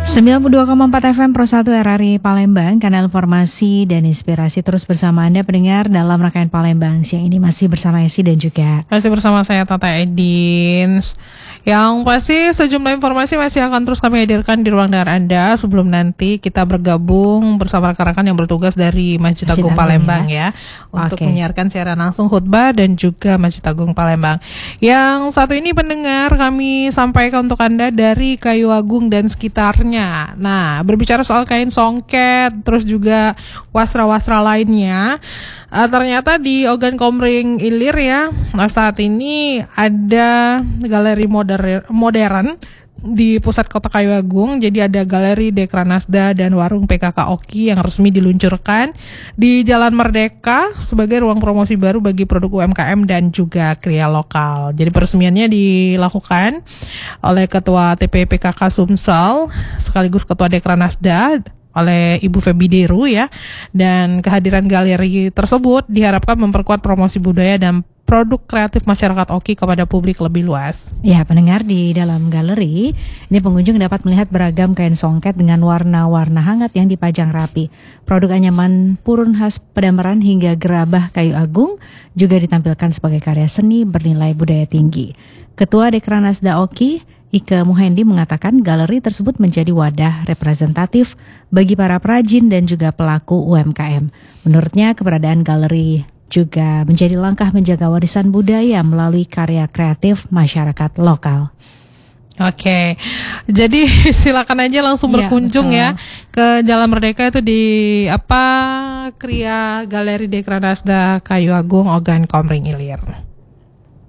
92,4 FM Pro 1 RRI Palembang, kanal informasi dan inspirasi terus bersama Anda pendengar dalam rangkaian Palembang. Siang ini masih bersama Esi dan juga masih bersama saya Tata Edins. Yang pasti sejumlah informasi masih akan terus kami hadirkan di ruang dengar Anda sebelum nanti kita bergabung bersama rekan-rekan yang bertugas dari Masjid Agung Palembang ya untuk menyiarkan siaran langsung khutbah dan juga Masjid Agung Palembang. Yang satu ini pendengar kami sampaikan untuk Anda dari Kayu Agung dan sekitarnya. Nah, berbicara soal kain songket, terus juga wasra-wasra lainnya, ternyata di Ogan Komering Ilir ya, saat ini ada galeri modern di pusat kota Kayu Agung. Jadi ada galeri Dekranasda dan warung PKK Oki yang resmi diluncurkan di Jalan Merdeka sebagai ruang promosi baru bagi produk UMKM dan juga kriya lokal. Jadi peresmiannya dilakukan oleh Ketua TP PKK Sumsel sekaligus Ketua Dekranasda oleh Ibu Febi Deru ya. Dan kehadiran galeri tersebut diharapkan memperkuat promosi budaya dan produk kreatif masyarakat Oki kepada publik lebih luas. Ya, pendengar, di dalam galeri ini pengunjung dapat melihat beragam kain songket dengan warna-warna hangat yang dipajang rapi. Produk anyaman purun khas Pedameran hingga gerabah Kayu Agung juga ditampilkan sebagai karya seni bernilai budaya tinggi. Ketua Dekranasda Oki, Ike Muhendi, mengatakan galeri tersebut menjadi wadah representatif bagi para perajin dan juga pelaku UMKM. Menurutnya, keberadaan galeri juga menjadi langkah menjaga warisan budaya melalui karya kreatif masyarakat lokal. Oke, jadi silakan aja langsung berkunjung ya ke Jalan Merdeka itu di Kriya Galeri Dekranasda Kayu Agung Ogan Komering Ilir.